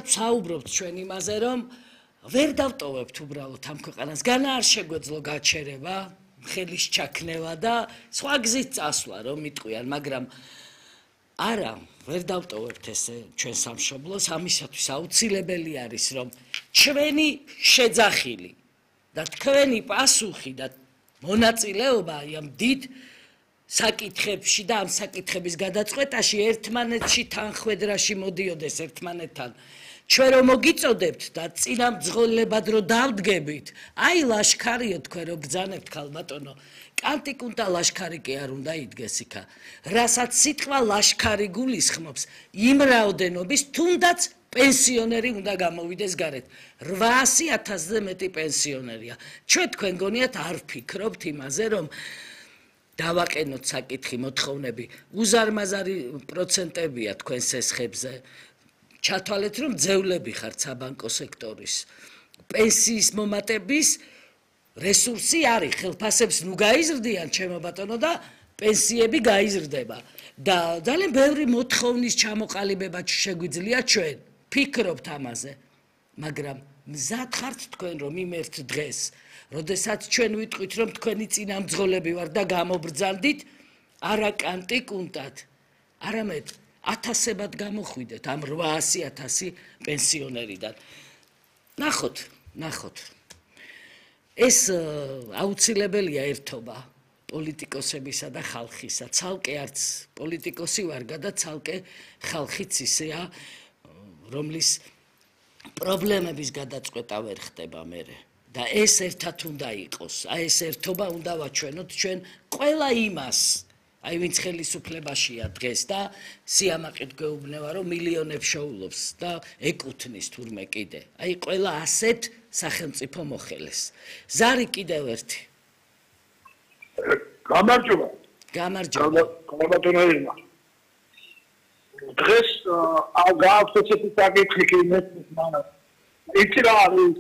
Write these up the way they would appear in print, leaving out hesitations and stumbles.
როდესაც საუბრობთ ჩვენ იმაზე, რომ ვერ დავტოვებთ უბრალოდ ამ ქვეყანას, განა არ შეგვეძლო გაჩერება, ხელის ჩაქნევა და სხვა გზით წასვლა, რომ იტყვიან, მაგრამ არა, ვერ დავტოვებთ ესე ჩვენ სამშობლოს, ამისათვის აუცილებელი არის, რომ ჩვენი შეძახილი და თქვენი პასუხი და მონაწილეობა ამ დიდ საკითხებში და ამ საკითხების გადაწყვეტაში ერთმანეთში თანხვედრაში მოდიოდეს ერთმანეთთან. ჩვენ რომ მოგიწოდებთ და წინამძღოლებად რომ დავდგებით, აი ლაშქარიო თქვენ რომ ბრძანებთ ხალბატონო, კანტიკუნტა ლაშქარი კი არ უნდა იდგეს იქა. რასაც სიტყვა ლაშქარი გულისხმობს, იმ რაოდენობის თუნდაც პენსიონერი უნდა გამოვიდეს გარეთ. 800,000-ზე მეტი პენსიონერია. ჩვენ თქვენ გონიათ არ ვფიქრობთ იმაზე, რომ დავაყენოთ საკითხი მოთხოვნები, უზარმაზარი პროცენტებია თქვენს ესხებზე. ჩათვალეთ, რომ ძევლები ხართ საბანკო სექტორის. პენსიის მომატების რესურსი არის, ხელფასებს ნუ გაიზრდიან, ჩემო ბატონო და პენსიები გაიზრდება. და ძალიან ბევრი მოთხოვნის ჩამოყალიბება შეგვიძლია ჩვენ. ფიქრობთ ამაზე, მაგრამ მზად ხართ თქვენ რომ იმერთ დღეს, როდესაც ჩვენ ვიტყვით რომ თქვენი წინამძღოლები ვართ და გამობრძანდით, არა კანტიკუნტად, არამედ 1000-ებად გამოხვიდეთ ამ 800,000 პენსიონერიდან. ნახოთ. ეს აუცილებელია ერთობა პოლიტიკოსებისა და ხალხისა. ცალკე არც პოლიტიკოსი ვარ და ცალკე ხალხიც ისეა, რომლის პრობლემების გადაწყვეტა ვერ ხდება მერე. და ეს ერთად უნდა იყოს. აი ეს ერთობა უნდა ვაჩვენოთ ჩვენ ყველა იმას, აი ვინც ხელისუფლებაშია დღეს და სიამაყით გვეუბნება რომ მილიონებს შოულობს და ეკუთვნის თურმე კიდე. აი ყველა ასეთ სახელმწიფო მოხელეს. ზარი კიდევ ერთი. გამარჯობა. გამარჯობა. დღეს გააქვეყნეთ საკითხი იმის მანას. იცი რა არის?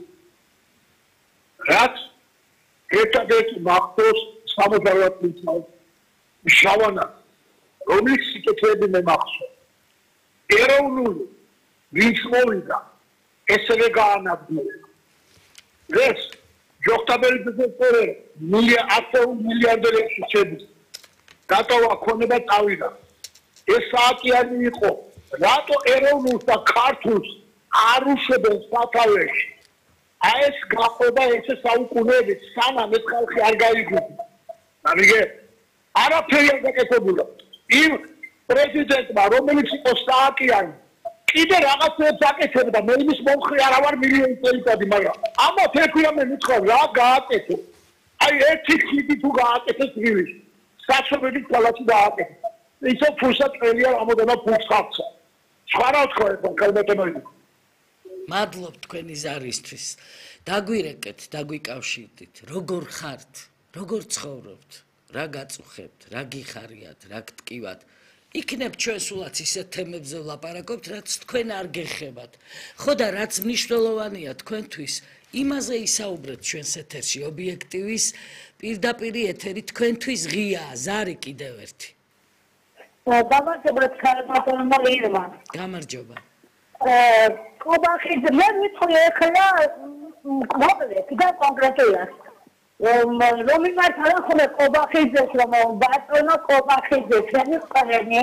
რაც ერთადერთი მახსოვს 70 წელს შავანა რომლის სიკეთეები მე მახსოვს. ეროვნული ვინც მოვიდა ესევე გაანადგურა. ეს ჯოხტაბელი ბიზნესმენი მილიარდერებში შედის. დატოვა ქონება წავიდა. ეს სააკიანი იყო. რატო ეროვნულს და ქართულს არ უშვებენ სათავეში? აი ეს გაყობა ესე საუკუნეებით სანამ ეს ხალხი არ გაიგებდა. ამიგე არაფერი არ გაკეთებულა. იმ პრეზიდენტმა რომელიც იყო სააკიანი კიდე რაღაცებს აკეთებდა. მე იმის მომხრე არა ვარ მილიონი წელიწადი, მაგრამ ამათ ექვია მე მითხრა რა გააკეთე. აი ერთი ხიდი თუ გააკეთეს გივის. საცობები ქალაქი გააკეთეს. ისო ფულსა წელია რამოდენა ფულს ხავსა. სხვა რა თქვა ეს კალბატონოი. მადლობ თქვენი ზარისთვის. დაგვირეკეთ, დაგვიკავშირდით. როგორ ხართ? როგორ ცხოვრობთ? რა გაწუხებთ? რა გიხარიათ? რა გტკივათ? იქნებ ჩვენ სულაც ისეთ თემებზე ვლაპარაკობთ, რაც თქვენ არ გეხებათ. ხო და რაც მნიშვნელოვანია თქვენთვის, იმაზე ისაუბრეთ ჩვენს ეთერში, ობიექტივის პირდაპირი ეთერი თქვენთვის ღიაა, ზარი კიდევ ერთი. გამარჯობა ხალბატონო ირმა. გამარჯობა. კობახიძე მე მithori ეხლა მოკლედ და კონკრეტულად რომ იმართლა ხოლმე კობახიძეს რომ ბატონო კობახიძე ჩვენი ყველანი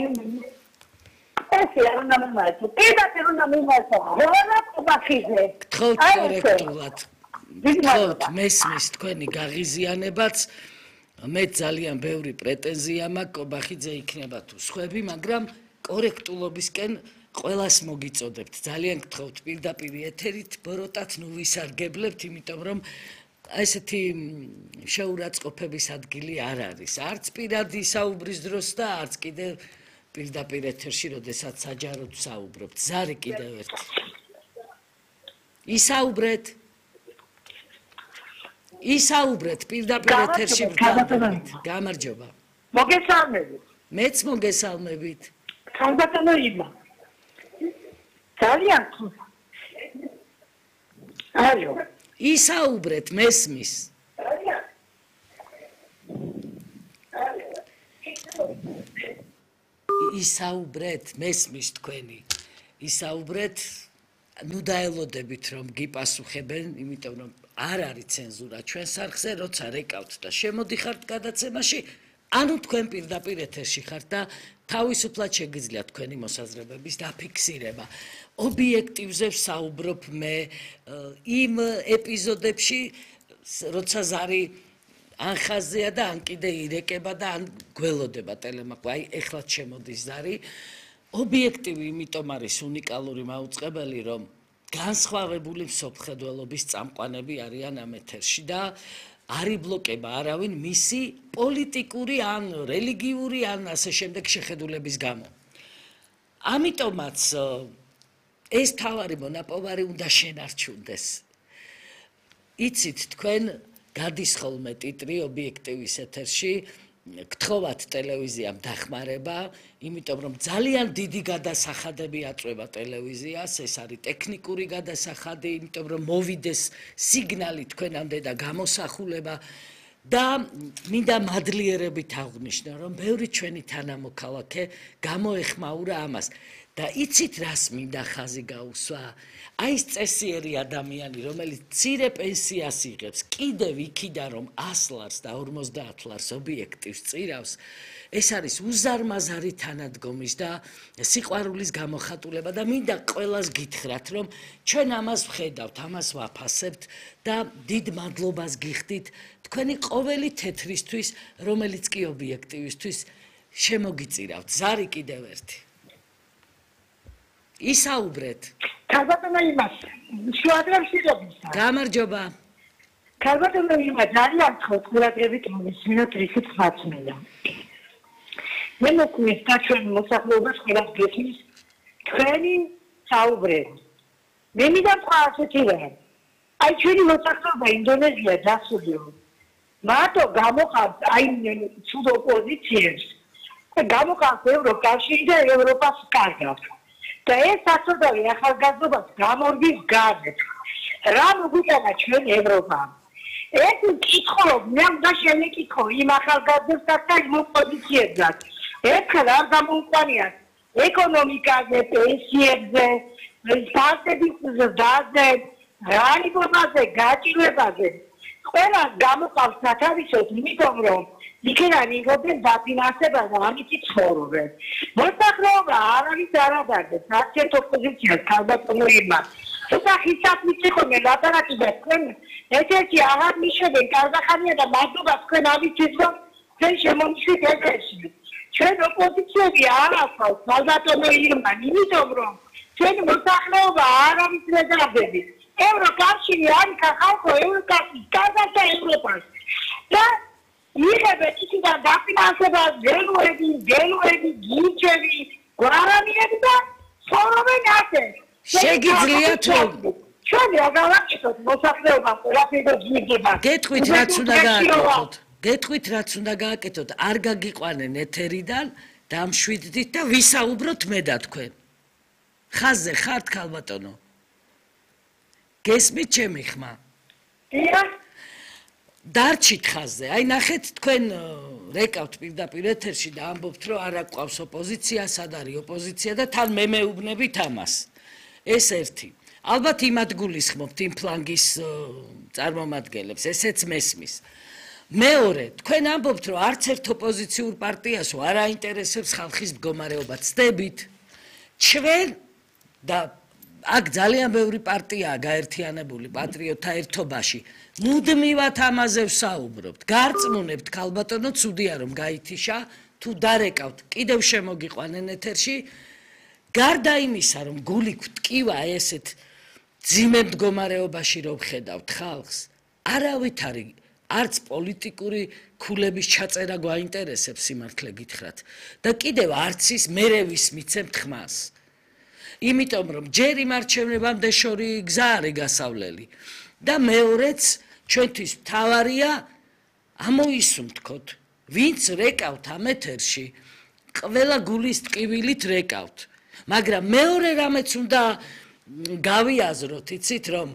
ეს არ უნდა მიმართო პირდაპირ უნდა მიმართო რა კობახიძე გთხოვთ კორექტულად გთხოვთ მესმის თქვენი გაღიზიანებაც მე ძალიან ბევრი პრეტენზია მაქვს კობახიძე იქნება თუ სხვები მაგრამ კორექტულობისკენ ყველას მოგიწოდებთ ძალიან გთხოვთ პირდაპირ ეთერით ბოროტად ნუ ვისარგებლებთ იმიტომ რომ ესეთი შეურაცხყოფების ადგილი არ არის არც პირადი საუბრის დროს და არც კიდე პირდაპირ ეთერში როდესაც საჯაროდ საუბრობთ ზარი კიდევ ერთი ისაუბრეთ პირდაპირ ეთერში გამარჯობა მოგესალმებით მეც მოგესალმებით ხალბატონო ირმა ძალიან ალო ისაუბრეთ მესმის ისაუბრეთ მესმის თქვენი ისაუბრეთ ნუ დაელოდებით რომ გიპასუხებენ, იმიტომ რომ არ არის ცენზურა ჩვენ სარხზე, როცა რეკავთ და შემოდიხართ გადაცემაში, ანუ თქვენ პირდაპირ ეთერში ხართ და თავისუფლად შეგიძლიათ თქვენი მოსაზრებების დაფიქსირება. ობიექტივზე ვსაუბრობ მე იმ ეპიზოდებში, როცა ზარი ან ხაზია და ან კიდე ირეკება და ან გველოდება ტელემაყვა, აი ეხლაც შემოდის ზარი. ობიექტივი იმიტომ არის უნიკალური მაუწყებელი, რომ განსხვავებული მსოფლმხედველობის წამყვანები არიან ამ ეთერში და არ იბლოკება არავინ მისი პოლიტიკური ან რელიგიური ან ასე შემდეგ შეხედულების გამო. ამიტომაც ეს თავარი მონაპოვარი უნდა შენარჩუნდეს. იცით თქვენ გადის ხოლმე ტიტრი ობიექტივის ეთერში, გთხოვათ ტელევიზიამ დახმარება, იმიტომ რომ ძალიან დიდი გადასახადები აწვევა ტელევიზიას, ეს არის ტექნიკური გადასახადი, იმიტომ რომ მოვიდეს სიგნალი თქვენამდე და გამოსახულება და მინდა მადლიერებით აღვნიშნო, რომ ბევრი ჩვენი თანამოქალაქე გამოეხმაურა ამას. და იცით რას მინდა ხაზი გაუსვა? აი ეს წესიერი ადამიანი, რომელიც მცირე პენსიას იღებს, კიდევ იქიდან რომ 100 ლარს და 50 ლარს ობიექტივს წირავს, ეს არის უზარმაზარი თანადგომის და სიყვარულის გამოხატულება და მინდა ყველას გითხრათ, რომ ჩვენ ამას ვხედავთ, ამას ვაფასებთ და დიდ მადლობას გიხდით თქვენი ყოველი თეთრისთვის, რომელიც კი ობიექტივისთვის შემოგიწირავთ. ზარი კიდევ ერთი. ისაუბრეთ. ქალბატონო იმას, შუადრებს იღებისა. გამარჯობა. ქალბატონო იმას, ძალიან ხოთ ყურადღებით მოვისმინოთ რითიც მაცმელა. მე მოკვლეს და ჩვენ მოსახლეობას ყველას გესმის თქვენი საუბრები. მე მინდა თქვა ასეთი რამ. აი ჩვენი მოსახლეობა ინდონეზია დასულია. მარტო გამოყავთ აი ცუდ ოპოზიციებს. გამოყავთ ევროკავშირი და ევროპას კარგავს. და ეს საწოდავი ახალგაზრდობას გამორგის გარეთ. რა მოგვიტანა ჩვენ ევროპამ? ეს მკითხო, მე უნდა შემეკითხო იმ ახალგაზრდებსაც და იმ ოპოზიციებსაც. ერთხელ არ გამოუყვანიათ ეკონომიკაზე, პენსიებზე, სტატების ზრდაზე, რალიგობაზე, გაჭირვებაზე. ყველას გამოყავს სათავისოდ, იმიტომ რომ იქიდან იღებენ დაფინანსება და ამით ცხოვრობენ. მოსახლეობა არავის არ ადარდებს, არც ერთ ოპოზიციას ქალბატონო ირმა. ცოტა ხისად მიწიხონე ლაპარაკი და თქვენ ეთერში აღარ მიშობენ კარგახანია და მადლობა თქვენ ამისთვის რომ თქვენ შემომიშვით ეთერში. ჩვენ ოპოზიციები არ ახავს ქალბატონო ირმა, იმიტომ რომ ჩვენ მოსახლეობა არავის არ ადარდებს. ევროკავშირი არის ხალხო ევროკავშირი, კარგად ევროპას. და იღებენ იქიდან დაფინანსებას, გელუები, გიჩები, გვარანიები და ცხოვრობენ ასე. შეგიძლიათ რომ ჩვენ რა გავაკეთოთ მოსახლეობა ყველაფერი გიგება. გეტყვით რაც უნდა გააკეთოთ. გეტყვით რაც უნდა გააკეთოთ. არ გაგიყვანენ ეთერიდან, დამშვიდდით და ვისაუბროთ მე და თქვენ. ხაზზე ხართ ქალბატონო? გესმით ჩემი ხმა? დიახ. დარჩით ხაზზე. აი ნახეთ თქვენ რეკავთ პირდაპირ ეთერში და ამბობთ რომ არ აყვავს ოპოზიცია, სად არის ოპოზიცია და თან მე მეუბნებით ამას. ეს ერთი. ალბათ იმად გულისხმობთ იმ ფლანგის წარმომადგენლებს, ესეც მესმის. მეორე, თქვენ ამბობთ რომ არც ერთ ოპოზიციურ პარტიასო არ აინტერესებს ხალხის მდგომარეობა. ცდებით. ჩვენ და აქ ძალიან ბევრი პარტიაა გაერთიანებული პატრიოტთა ერთობაში. მუდმივად ამაზე ვსაუბრობთ. გარწმუნებთ ქალბატონო, ცუდია რომ გაითიშა, თუ დარეკავთ, კიდევ შემოგიყვანენ ეთერში. გარდა იმისა, რომ გული გვტკივა ესეთ ძიმე მდგომარეობაში რომ ხედავთ ხალხს, არავით არის არც პოლიტიკური ქულების ჩაწერა გვაინტერესებს სიმართლე გითხრათ და კიდევ არც ის მერე ვისმიცემთ ხმას. იმიტომ რომ ჯერ იმ არჩევნებამდე შორი გზა არის გასავლელი და მეორეც ჩვენთვის მთავარია ამოისუნთქოთ ვინც რეკავთ ამ ეთერში ყველა გულის ტკივილით რეკავთ მაგრამ მეორე რამეც უნდა გავიაზროთ იცით რომ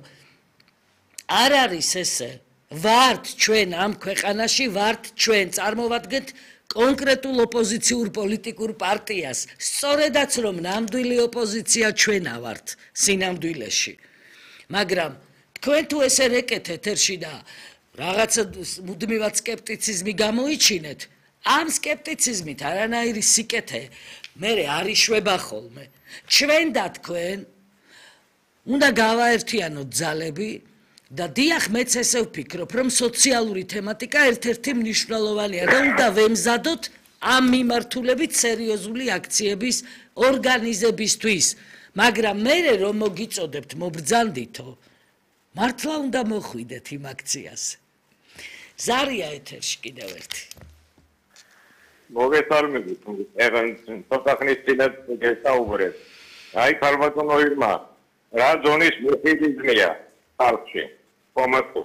არ არის ესე ვართ ჩვენ ამ ქვეყანაში ვართ ჩვენ წარმოვადგეთ კონკრეტულ ოპოზიციურ პოლიტიკურ პარტიას, სწორედაც რომ ნამდვილი ოპოზიცია ჩვენა ვართ სინამდვილეში. მაგრამ თქვენ თუ ესე რეკეთ ეთერში და რაღაცა მუდმივად სკეპტიციზმი გამოიჩინეთ, ამ სკეპტიციზმით არანაირი სიკეთე მე არ იშვება ხოლმე. ჩვენ და თქვენ უნდა გავაერთიანოთ ძალები და დიახ მეც ესე ვფიქრობ, რომ სოციალური თემატიკა ერთ-ერთი მნიშვნელოვანია და უნდა ვემზადოთ ამ მიმართულებით სერიოზული აქციების ორგანიზებისთვის. მაგრამ მე რომ მოგიწოდებთ მობრძანდითო, მართლა უნდა მოხვიდეთ იმ აქციაზე. ზარია ეთერში კიდევ ერთი. მოგესალმებით, ცოტა ხნის წინათ გესაუბრეთ. აი ქალბატონო ირმა, რა ზონის მუხიდიზმია ხალხში, კომატო.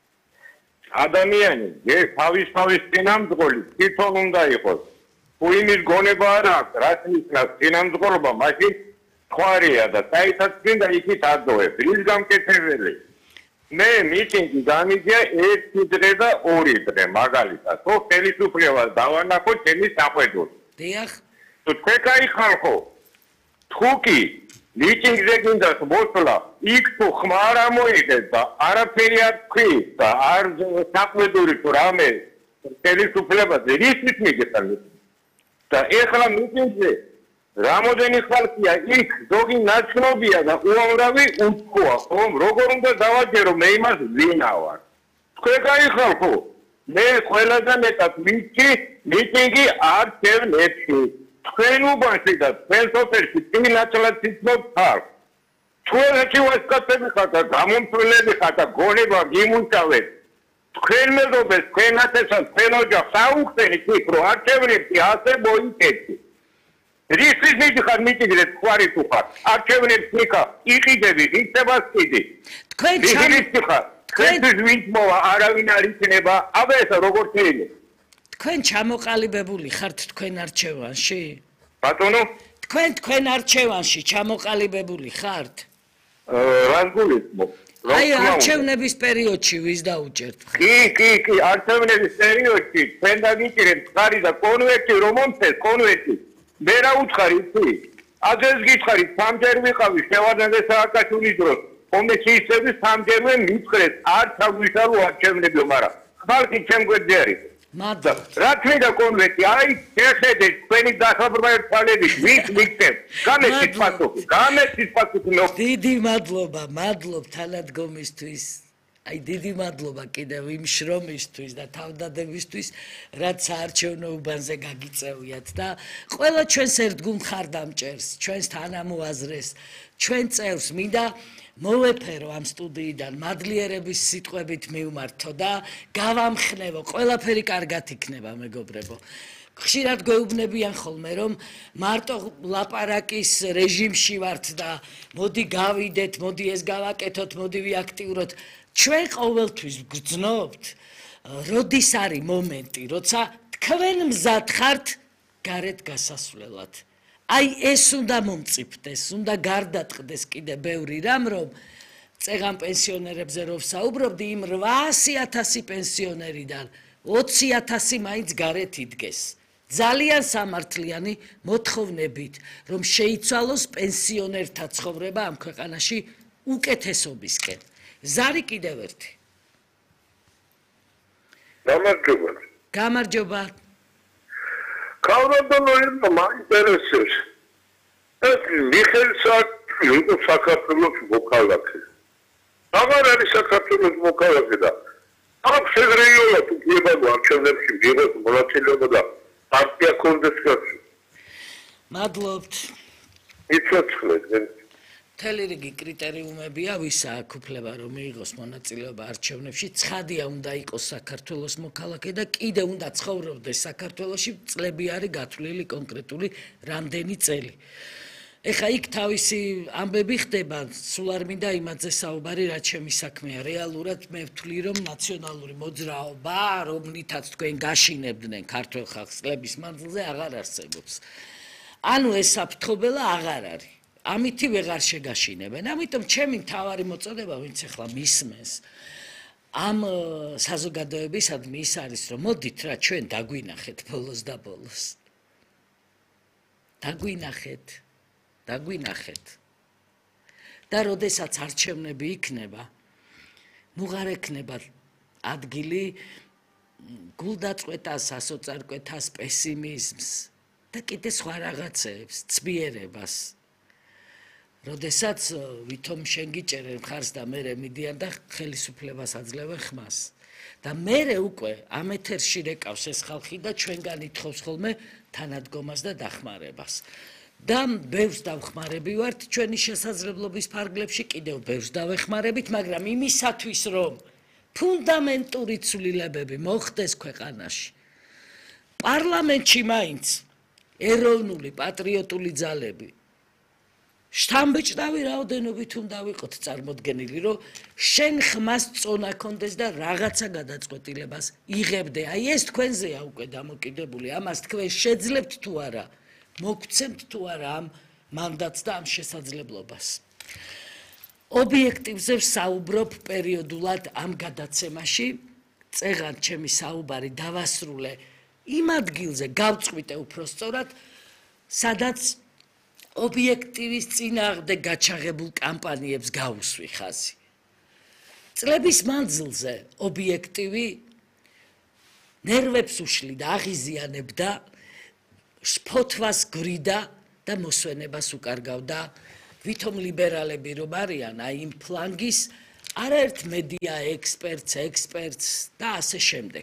ადამიანი თავის წინამძღოლი თვითონ უნდა იყოს. თუ იმის გონება არ აქვს, რაც ნიშნავს წინამძღოლობა, მაშინ ხوارია და საერთოდ წინდა იქით ადოებ. რის გამკეთებელი? მე მიტინგი გამიგია 1 დღე და 2 დღე მაგალითად. ხო, ხელისუფლებას დავანახო ჩემი საყვედურს. დიახ. თუ თქვენ კაი ხალხო, თუ კი მიტინგზე გინდათ მოსვლა, იქ თუ ხმა არ ამოიღეთ და არაფერი არ თქვით და არ საყვედური თუ რამე ხელისუფლებაზე რისთვის მიგეცალ და ეხლა მიტინგზე რამოდენი ხალხია იქ ზოგი ნაცნობია და უამრავი უცხოა ხომ როგორ უნდა დავაჯერო მე იმას ვინა ვარ თქვენ კაი ხალხო მე ყველაზე მეტად ვიცი მიტინგი არ შევნებში თქვენ უბანში და თქვენ სოფელში წინაწლად ცნობ ხარ თქვენში ვასკაცები ხართ და გამომწვევები ხართ და გონება გიმუშავეთ თქვენ მეგობრებს თქვენათესაც თქვენ ოჯახს აუხსენით იქ რომ არჩევნებში ასე მოიქცეთ რისთვის მიდიხარ მიტინგზე თქვარი თუ ხარ არჩევნებს მიქა იყიდები იქნება სკიდი თქვენ ხარ თქვენთვის ვინც მოვა არავინ არ იქნება აბა ეს როგორ შეიძლება თქვენ ჩამოყალიბებული ხართ თქვენ არჩევანში ბატონო თქვენ არჩევანში ჩამოყალიბებული ხართ რას გულისხმობ აი არჩევნების პერიოდში ვის დაუჭერთ კი არჩევნების პერიოდში თქვენ დაგიჭირეთ ხარი და კონვერტი რომ მომწეს კონვერტი მე რა უთხარი იცი აზეს გითხარით სამჯერ ვიყავი შევარდნაძე სააკაშვილის დროს კომისიისების სამჯერვე მიწრეს არ ჩაგვიშალო არჩევნებიო მაგრამ ხალხი ჩემ გვერდზე არის რა თქმა კონვერტი აი შეხედეთ თქვენი დასაბრმავი თვალებით ვის მიქცევ გამეცით პასუხი დიდი მადლობ თანადგომისთვის აი დიდი მადლობა კიდევ იმ შრომისთვის და თავდადებისთვის რაც საარჩევნო უბანზე გაგიწევიათ და ყველა ჩვენს ერთგულ მხარდამჭერს ჩვენს თანამოაზრეს ჩვენ წევრს მინდა მოვეფერო ამ სტუდიიდან მადლიერების სიტყვებით მივმართო და გავამხნევო ყველაფერი კარგად იქნება მეგობრებო ხშირად გვეუბნებიან ხოლმე რომ მარტო ლაპარაკის რეჟიმში ვართ და მოდი გავიდეთ მოდი ეს გავაკეთოთ მოდი ვიაქტიუროთ ჩვენ ყოველთვის გძნობთ როდის არის მომენტი როცა თქვენ მზად ხართ გარეთ გასასვლელად აი ეს უნდა მომწიფდეს უნდა გარდატყდეს კიდე ბევრი რამ რომ წეგან პენსიონერებზე რომ საუბრობდი იმ 800,000 პენსიონერიდან 20,000 მაინც გარეთ იდგეს ძალიან სამართლიანი მოთხოვნებით რომ შეიცვალოს პენსიონერთა ცხოვრება ამ ქვეყანაში უკეთესობისკენ ზარი კიდევ ერთი გამარჯობა ქალბატონო ირმა მაინტერესებს ეს მიხეილ სააკაშვილი საქართველოს მოქალაქე აღარ არის საქართველოს მოქალაქე და აქვს შეგრეიულად უფლება არჩევნებში მიიღოს მონაწილეობა და პარტია კონდეს გასული მადლობთ იცოცხლეთ მთელი რიგი კრიტერიუმებია ვის აქვს უფლება რომ მიიღოს მონაწილეობა არჩევნებში ცხადია უნდა იყოს საქართველოს მოქალაქე და კიდე უნდა ცხოვრობდეს საქართველოში წლები არის გათვლილი კონკრეტული რამდენი წელი ეხა იქ თავისი ამბები ხდება სულ არ მინდა იმაზე საუბარი რაც ჩემი საქმეა რეალურად მე ვთვლი რომ ნაციონალური მოძრაობა რომლითაც თქვენ გაშინებდნენ ქართულ ხალხს წლების მანძილზე აღარ არსებობს ანუ ეს საფრთხობელა აღარ არის ამითი ვეღარ შეგაშინებენ ამიტომ ჩემი მთავარი მოწოდება ვინც ახლა მისმენს ამ საზოგადოებისადმი ის არის, რომ მოდით რა ჩვენ დაგვინახეთ ბოლოს და ბოლოს. დაგვინახეთ. და როდესაც არჩევნები იქნება, ნუ არ ექნება ადგილი გულდაწყვეტას, ასოწარკვეთას, პესიმიზმს და კიდე სხვა რაღაცებს, ცბიერებას. როდესაც ვითომ შენ გიჭერენ ხარს და მე მიდიან და ხელისუფლებას აძლევენ ხმას. და მე უკვე ამ ეთერში რეკავს ეს ხალხი და ჩვენგან ითხოვს ხოლმე თანადგომას და დახმარებას. და ბევრს დავხმარები ვართ ჩვენი შესაძლებლობის ფარგლებში, კიდევ ბევრს დავეხმარებით, მაგრამ იმისათვის, რომ ფუნდამენტური ცვლილებები მოხდეს ქვეყანაში. პარლამენტში მაინც ეროვნული პატრიოტული ძალები შთამბეჭდავი რაოდენობით უნდა ვიყოთ წარმოდგენილი, რომ შენ ხმას წონა კონდეს და რაღაცა გადაწყვეტილებას იღებდე. აი ეს თქვენზეა უკვე დამოკიდებული, ამას თქვენ შეძლებთ თუ არა, მოგცემთ თუ არა ამ მანდატს და ამ შესაძლებლობას. ობიექტივზე ვსაუბრობ პერიოდულად ამ გადაცემაში, წეღან ჩემი საუბარი დავასრულე იმ ადგილზე, გავწყვიტე უფრო სწორად, სადაც ობიექტივის წინააღმდეგ გაჩაღებულ კამპანიებს გავუსვი ხაზი. წლების მანძილზე ობიექტივი ნერვებს უშლიდა, აღიზიანებდა, შფოთვას გვრიდა და მოსვენებას უკარგავდა. ვითომ ლიბერალები რომ არიან, აი იმ ფლანგის არაერთ მედია ექსპერტს და ასე შემდეგ.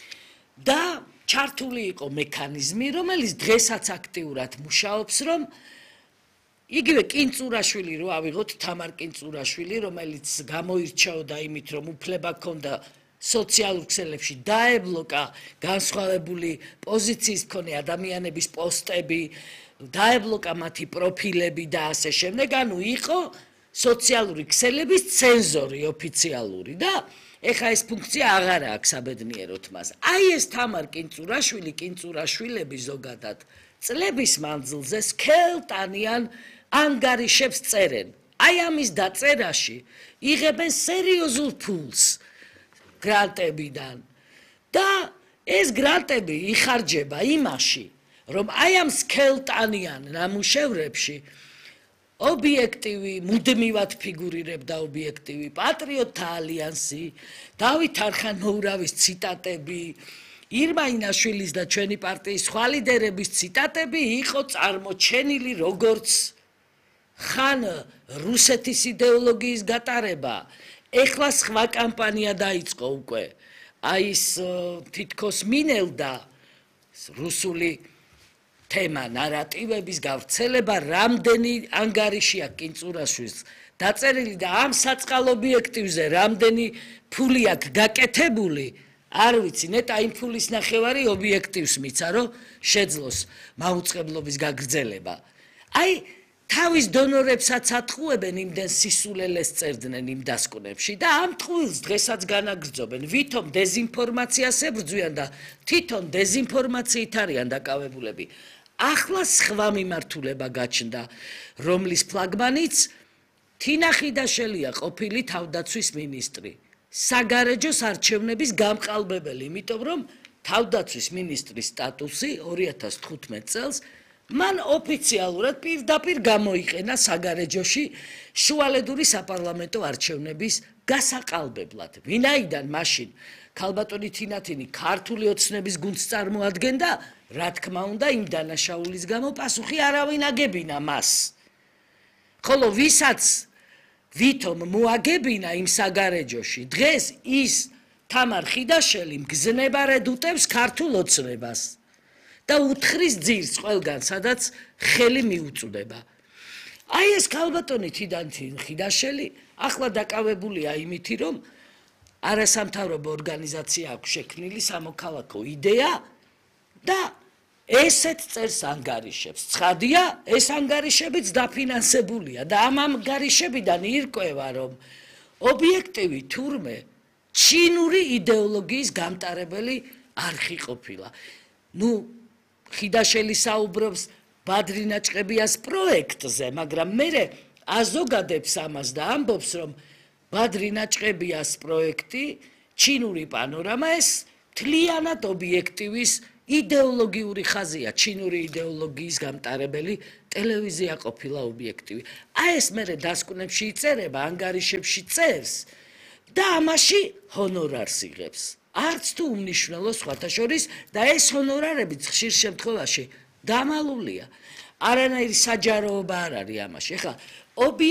და ჩართული იყო მექანიზმი, რომელიც დღესაც აქტიურად მუშაობს, რომ იგივე კინწურაშვილი რო ავიღოთ, თამარ კინწურაშვილი, რომელიც გამოირჩეოდა იმით, რომ უფლება ჰქონდა სოციალურ ქსელებში დაებლოკა განსხვავებული პოზიციის მქონე ადამიანების პოსტები, დაებლოკა მათი პროფილები და ასე შემდეგ, ანუ იყო სოციალური ქსელების ცენზორი ოფიციალური და ეხა ეს ფუნქცია აღარ აქვს საბედნიეროდ მას. აი ეს თამარ კინწურაშვილები ზოგადად წლების მანძილზე სქელტანიან ანგარიშებს წერენ. აი ამის დაწერაში იღებენ სერიოზულ ფულს გრანტებიდან და ეს გრანტები იხარჯება იმაში, რომ აი ამ სქელტანიან ნამუშევრებში ობიექტივი მუდმივად ფიგურირებდა ობიექტივი, პატრიოტთა ალიანსი, დავით არხანმოურავის ციტატები, ირმა ინაშვილის და ჩვენი პარტიის სხვა ლიდერების ციტატები იყო წარმოჩენილი როგორც ხან რუსეთის იდეოლოგიის გატარება. ეხლა სხვა კამპანია დაიწყო უკვე. აი ეს თითქოს მინელდა რუსული თემა ნარატივების გავრცელება, რამდენი ანგარიში აქვს კინწურაშვილს დაწერილი და ამ საწყალ ობიექტივზე რამდენი ფული აქვს გაკეთებული, არ ვიცი, ნეტა იმ ფულის ნახევარი ობიექტივს მიცა, რომ შეძლოს მაუწყებლობის გაგრძელება. აი თავის დონორებსაც ატყუებენ, იმდენ სისულელეს წერდნენ იმ დასკვნებში და ამ ტყუილს დღესაც განაგრძობენ. ვითომ დეზინფორმაციას ებრძვიან და თვითონ დეზინფორმაციით არიან დაკავებულები. ახლა სხვა მიმართულება გაჩნდა, რომლის ფლაგმანიც თინა ხიდაშელია, ყოფილი თავდაცვის მინისტრი. საგარეჯოს არჩევნების გამყალბებელი, იმიტომ რომ თავდაცვის მინისტრის სტატუსი 2015 წელს მან ოფიციალურად პირდაპირ გამოიყენა საგარეჯოში შუალედური საპარლამენტო არჩევნების გასაყალბებლად. ვინაიდან მაშინ ქალბატონი თინათინი ქართული ოცნების გუნდს წარმოადგენდა, რა თქმა უნდა, იმ დანაშაულის გამო პასუხი არავინ აგებინა მას. ხოლო ვისაც ვითომ მოაგებინა იმ საგარეჯოში, დღეს ის თამარ ხიდაშელი მგზნება რედუტებს ქართულ ოცნებას და უთხრის ძირს ყველგან, სადაც ხელი მიუწვდება. აი ეს ქალბატონი ხიდაშელი ახლა დაკავებულია იმითი, რომ არასამთავრობო ორგანიზაცია აქვს შექმნილი, სამოქალაქო იდეა და ესეთ წერს ანგარიშებს. ცხადია, ეს ანგარიშებიც დაფინანსებულია და ამ ანგარიშებიდან ირკვევა, რომ ობიექტივი თურმე ჩინური იდეოლოგიის გამტარებელი არხი ყოფილა. ნუ ხიდაშელი საუბრობს ბადრი ნაჭყებიას პროექტზე, მაგრამ მე აზოგადებს ამას და ამბობს, რომ ბადრინაჭყებიას პროექტი, ჩინური პანორამა ეს მთლიანად ობიექტივის იდეოლოგიური ხაზია, ჩინური იდეოლოგიის გამტარებელი ტელევიზია ყოფილა ობიექტივი. აი ეს მერე დასკვნებში იწერება, ანგარიშებში წერს და ამაში ჰონორარს იღებს. არც თუ უმნიშვნელო სხვათა შორის და ეს ჰონორარებიც ხშირ შემთხვევაში დამალულია. არანაირი საჯაროობა არ არის ამაში. ეხლა